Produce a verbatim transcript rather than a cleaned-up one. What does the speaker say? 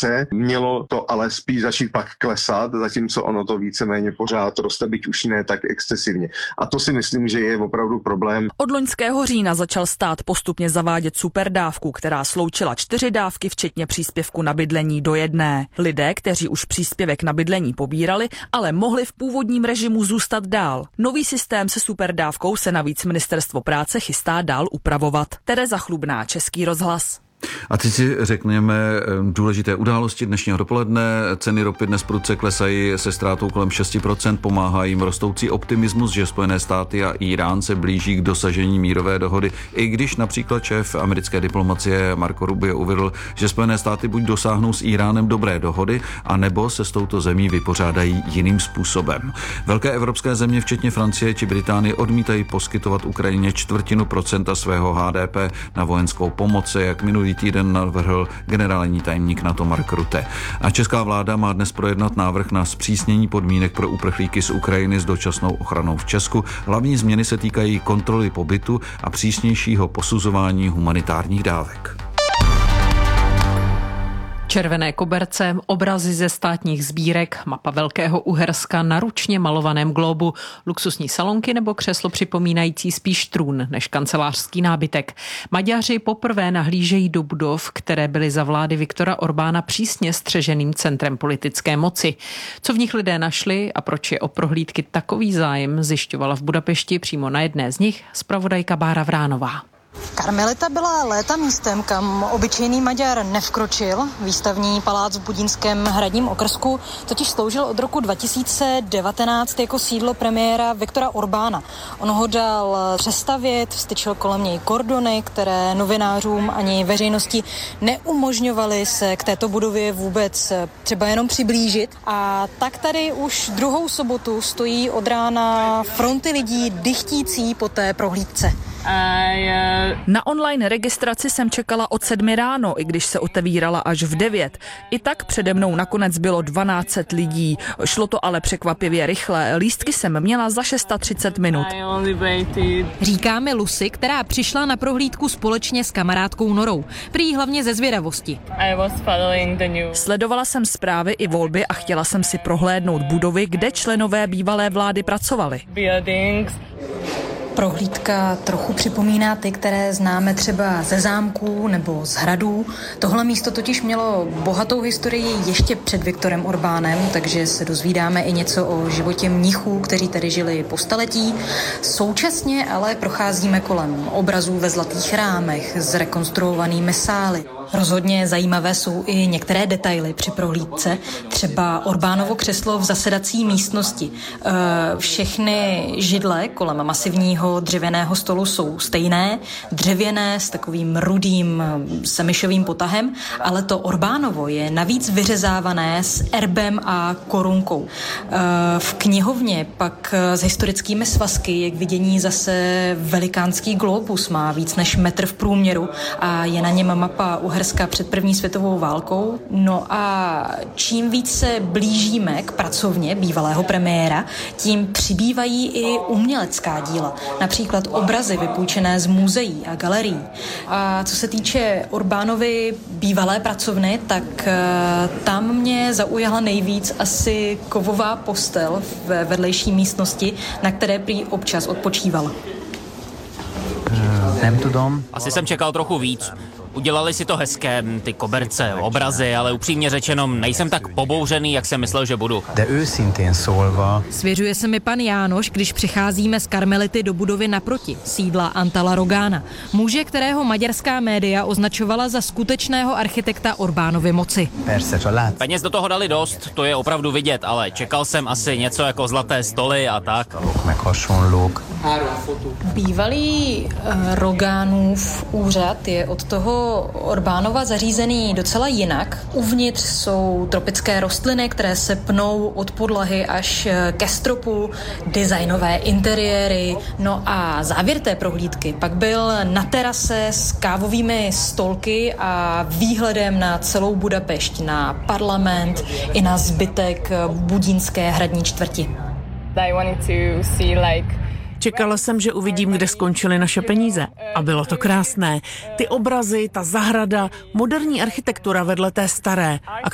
inflace. Mělo to ale spíš začít pak klesat, zatímco ono to víceméně pořád roste, byť už ne tak excesivně. A to si myslím, že je opravdu problém. Od loňského října začal stát postupně zavádět superdávku, která sloučila čtyři dávky včetně příspěvku na bydlení do jedné. Lidé, kteří už příspěvek na bydlení pobírali, ale mohli v původním režimu zůstat dál. Nový systém se superdávkou se navíc Ministerstvo práce chystá dál upravovat. Tereza Chlubná, Český rozhlas. A teď si řekněme důležité události dnešního dopoledne. Ceny ropy dnes prudce klesají se ztrátou kolem šest procent. Pomáhá jim rostoucí optimismus, že Spojené státy a Irán se blíží k dosažení mírové dohody. I když například šéf americké diplomacie Marco Rubio uvedl, že Spojené státy buď dosáhnou s Iránem dobré dohody, anebo se s touto zemí vypořádají jiným způsobem. Velké evropské země, včetně Francie či Británie, odmítají poskytovat Ukrajině čtvrtinu procenta svého H D P na vojenskou pomoc, jak minulý týden navrhl generální tajemník NATO Mark Rutte. A česká vláda má dnes projednat návrh na zpřísnění podmínek pro uprchlíky z Ukrajiny s dočasnou ochranou v Česku. Hlavní změny se týkají kontroly pobytu a přísnějšího posuzování humanitárních dávek. Červené koberce, obrazy ze státních sbírek, mapa Velkého Uherska na ručně malovaném glóbu, luxusní salonky nebo křeslo připomínající spíš trůn než kancelářský nábytek. Maďaři poprvé nahlížejí do budov, které byly za vlády Viktora Orbána přísně střeženým centrem politické moci. Co v nich lidé našli a proč je o prohlídky takový zájem, zjišťovala v Budapešti přímo na jedné z nich zpravodajka Bára Vránová. Karmelita byla léta místem, kam obyčejný Maďar nevkročil. Výstavní palác v Budínském hradním okrsku totiž sloužil od roku dva tisíce devatenáct jako sídlo premiéra Viktora Orbána. On ho dal přestavět, vstyčil kolem něj kordony, které novinářům ani veřejnosti neumožňovaly se k této budově vůbec třeba jenom přiblížit. A tak tady už druhou sobotu stojí od rána fronty lidí dychtící po té prohlídce. Na online registraci jsem čekala od sedmi ráno, i když se otevírala až v devět. I tak přede mnou nakonec bylo dvanáct set lidí. Šlo to ale překvapivě rychle. Lístky jsem měla za třicet šest minut. Říkáme Lucy, která přišla na prohlídku společně s kamarádkou Norou. Prý hlavně ze zvědavosti. Sledovala jsem zprávy i volby a chtěla jsem si prohlédnout budovy, kde členové bývalé vlády pracovali. Prohlídka trochu připomíná ty, které známe třeba ze zámků nebo z hradů. Tohle místo totiž mělo bohatou historii ještě před Viktorem Orbánem, takže se dozvídáme i něco o životě mnichů, kteří tady žili po staletí. Současně ale procházíme kolem obrazů ve zlatých rámech, zrekonstruovanými sály. Rozhodně zajímavé jsou i některé detaily při prohlídce, třeba Orbánovo křeslo v zasedací místnosti. Všechny židle kolem masivního dřevěného stolu jsou stejné, dřevěné s takovým rudým semišovým potahem, ale to Orbánovo je navíc vyřezávané s erbem a korunkou. V knihovně pak s historickými svazky je k vidění zase velikánský globus, má víc než metr v průměru a je na něm mapa Uherska před první světovou válkou. No a čím víc se blížíme k pracovně bývalého premiéra, tím přibývají i umělecká díla. Například obrazy vypůjčené z muzeí a galerií. A co se týče Orbánovy bývalé pracovny, tak tam mě zaujala nejvíc asi kovová postel ve vedlejší místnosti, na které prý občas odpočívala. Asi jsem čekal trochu víc. Udělali si to hezké, ty koberce, obrazy, ale upřímně řečeno, nejsem tak pobouřený, jak jsem myslel, že budu. Svěřuje se mi pan Jánoš, když přicházíme z Karmelity do budovy naproti, sídla Antala Rogana, muže, kterého maďarská média označovala za skutečného architekta Orbánovy moci. Peněz do toho dali dost, to je opravdu vidět, ale čekal jsem asi něco jako zlaté stoly a tak. Bývalý uh, Rogánův úřad je od toho Orbánova zařízený docela jinak. Uvnitř jsou tropické rostliny, které se pnou od podlahy až ke stropu, designové interiéry. No a závěr té prohlídky pak byl na terase s kávovými stolky a výhledem na celou Budapešť, na parlament i na zbytek budínské hradní čtvrti. Čekala jsem, že uvidím, kde skončily naše peníze. A bylo to krásné. Ty obrazy, ta zahrada, moderní architektura vedle té staré. A